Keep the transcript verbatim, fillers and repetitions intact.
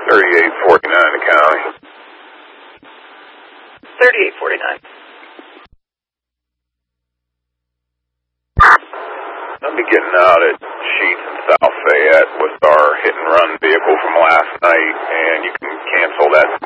thirty-eight forty-nine to county. thirty-eight forty-nine. I'll be getting out at Sheets in South Fayette with our hit and run vehicle from last night, and you can cancel that